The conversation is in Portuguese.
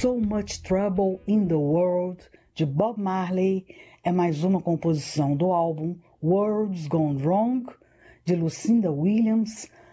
So Much Trouble in the World, de Bob Marley, é mais uma composição do álbum World's Gone Wrong, de Lucinda Williams,